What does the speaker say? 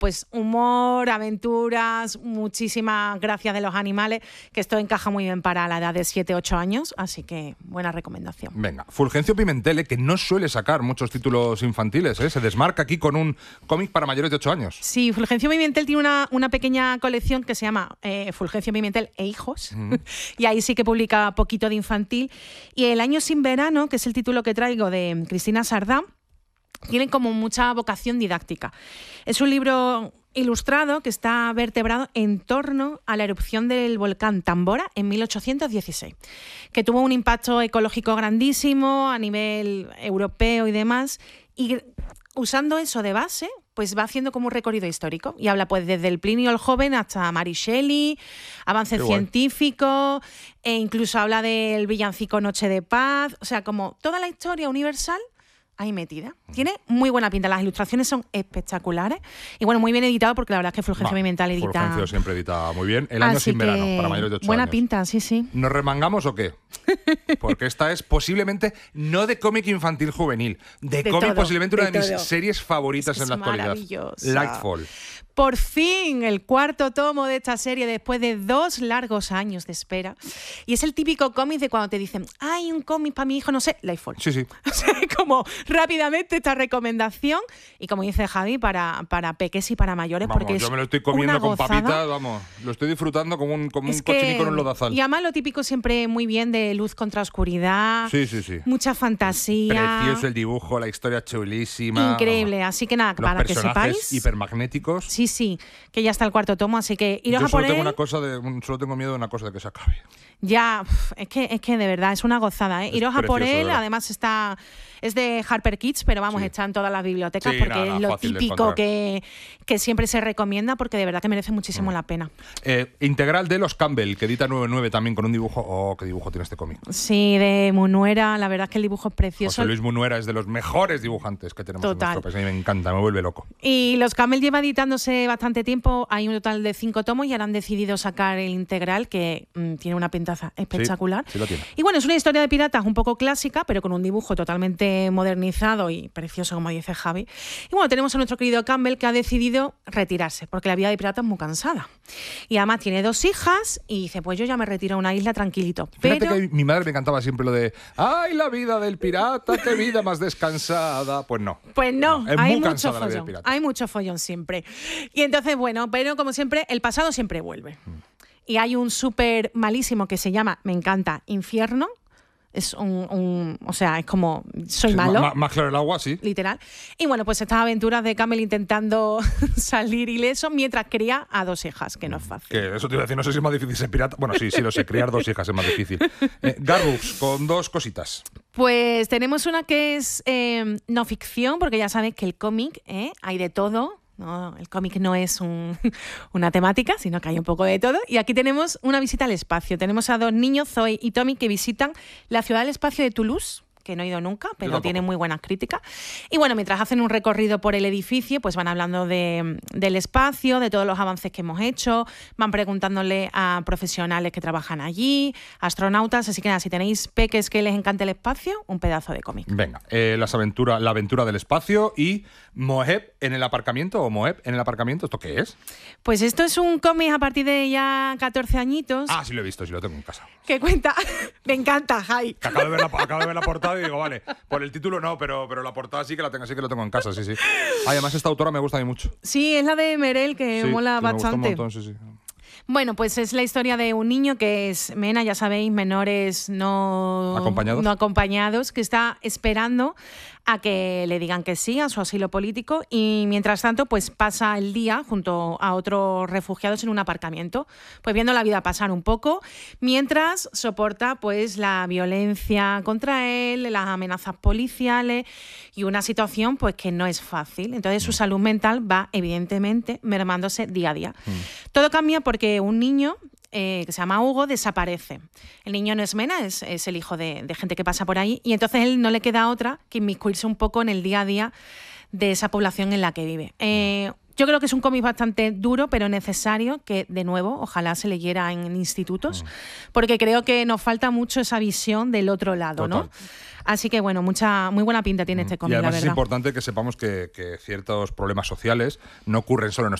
pues humor, aventuras, muchísimas gracias de los animales, que esto encaja muy bien para la edad de 7-8 años, así que buena recomendación. Venga, Fulgencio Pimentel, que no suele sacar muchos títulos infantiles, se desmarca aquí con un cómic para mayores de 8 años. Sí, Fulgencio Pimentel tiene una pequeña colección que se llama Fulgencio Pimentel e Hijos, y ahí sí que publica poquito de infantil. Y El año sin verano, que es el título que traigo de Cristina Sardá, tiene como mucha vocación didáctica. Es un libro ilustrado que está vertebrado en torno a la erupción del volcán Tambora en 1816, que tuvo un impacto ecológico grandísimo a nivel europeo y demás, y usando eso de base, pues va haciendo como un recorrido histórico y habla pues desde el Plinio el Joven hasta Mary Shelley, avances científicos, e incluso habla del villancico Noche de Paz, o sea, como toda la historia universal ahí metida. Tiene muy buena pinta, las ilustraciones son espectaculares y bueno, muy bien editado, porque la verdad es que Fulgencio Pimentel edita... Fulgencio siempre edita muy bien. El año sin verano, para mayores de 8 buena años. pinta, sí, sí. ¿Nos remangamos o qué? Porque esta es posiblemente no de cómic infantil juvenil, de cómic todo, posiblemente una de mis todo. series favoritas en la actualidad. Maravillosa. Lightfall. Por fin, el cuarto tomo de esta serie después de 2 largos años de espera. Y es el típico cómic de cuando te dicen, hay un cómic para mi hijo, no sé, Lightfall. Sí, sí. O sea, como rápidamente esta recomendación. Y como dice Javi, para peques y para mayores, Vamos, porque es yo me lo estoy comiendo una con gozada. papitas, vamos. Lo estoy disfrutando como un Es cochinico en un lodazal. Y además lo típico siempre muy bien de luz contra oscuridad. Sí, sí, sí. Mucha fantasía. Precioso el dibujo, la historia chulísima. Increíble. Vamos. Así que nada, Los para que personajes sepáis. hipermagnéticos. Sí, sí, que ya está el cuarto tomo, así que iros Yo a por él. solo tengo miedo de una cosa, de que se acabe. Ya, es que de verdad es una gozada, ¿eh? Es Iros a por precioso, él, ¿verdad? además es de Harper Kids, pero vamos, Sí. está en todas las bibliotecas, Sí, porque nada, es lo fácil de típico encontrar. que siempre se recomienda, porque de verdad que merece muchísimo la pena. Integral de los Campbell, que edita 99 también con un dibujo. Oh, qué dibujo tiene este cómic. Sí, de Munuera, la verdad es que el dibujo es precioso. José Luis Munuera es de los mejores dibujantes que tenemos Total. en nuestro país. A mí me encanta, me vuelve loco. Y Los Campbell lleva editándose bastante tiempo, hay un total de 5 tomos y ahora han decidido sacar el integral, que tiene una pintaza espectacular. Sí, lo tiene. Y bueno, es una historia de piratas un poco clásica, pero con un dibujo totalmente modernizado y precioso, como dice Javi. Y bueno, tenemos a nuestro querido Campbell, que ha decidido retirarse, porque la vida de pirata es muy cansada. Y además tiene 2 hijas y dice, pues yo ya me retiro a una isla tranquilito. Fíjate Pero que mi madre me cantaba siempre lo de ¡ay, la vida del pirata, qué vida más descansada! Pues no. pues no, es hay muy mucho cansada la vida del follón. pirata. Hay mucho follón siempre. Y entonces, bueno, pero como siempre, el pasado siempre vuelve. Y hay un súper malísimo que se llama, me encanta, Infierno. Es o sea, es como, soy Sí, malo. más claro el agua, sí. Literal. Y bueno, pues estas aventuras de Campbell intentando salir ileso mientras cría a 2 hijas, que no es fácil. Que eso te iba a decir, no sé si es más difícil ser pirata. Bueno, sí, lo sé, criar 2 hijas es más difícil. Garbooks, con 2 cositas. Pues tenemos una que es no ficción, porque ya sabes que el cómic hay de todo. No, el cómic no es una temática, sino que hay un poco de todo. Y aquí tenemos una visita al espacio. Tenemos a 2 niños, Zoe y Tommy, que visitan la ciudad del espacio de Toulouse, que no he ido nunca, pero tiene muy buenas críticas. Y bueno, mientras hacen un recorrido por el edificio, pues van hablando del espacio, de todos los avances que hemos hecho, van preguntándole a profesionales que trabajan allí, astronautas, así que nada, si tenéis peques que les encante el espacio, un pedazo de cómic. Venga, la aventura del espacio y Moeb en el aparcamiento, o Moeb en el aparcamiento, ¿esto qué es? Pues esto es un cómic a partir de ya 14 añitos. Ah, sí lo he visto, sí lo tengo en casa. Que cuenta, me encanta, Jai. Que acabo de ver la portada y digo, vale, por el título no, pero la portada sí que lo tengo en casa, sí, sí. Además, esta autora me gusta a mí mucho. Sí, es la de Merel, que Sí, mola que me gustó bastante. un montón, sí, sí. Bueno, pues es la historia de un niño que es mena, ya sabéis, menores no acompañados, que está esperando a que le digan que sí a su asilo político, y mientras tanto pues pasa el día junto a otros refugiados en un aparcamiento, pues viendo la vida pasar un poco, mientras soporta pues la violencia contra él, las amenazas policiales y una situación pues que no es fácil. Entonces su salud mental va evidentemente mermándose día a día. Todo cambia porque un niño que se llama Hugo desaparece. El niño no es mena, es el hijo de gente que pasa por ahí, y entonces él no le queda otra que inmiscuirse un poco en el día a día de esa población en la que vive. Yo creo que es un cómic bastante duro, pero necesario, que de nuevo, ojalá se leyera en institutos, porque creo que nos falta mucho esa visión del otro lado, Total. ¿no? Así que bueno, muy buena pinta tiene este cómic, Y además la es verdad. importante que sepamos que ciertos problemas sociales no ocurren solo en